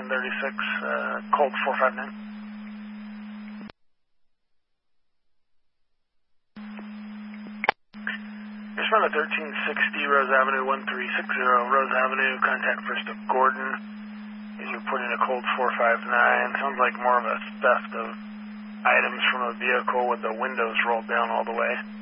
Station 36, Colt 459. Respond to 1360 Rose Avenue, 1360 Rose Avenue. Contact First of Gordon. He's reporting a Colt 459. Sounds like more of a theft of items from a vehicle with the windows rolled down all the way.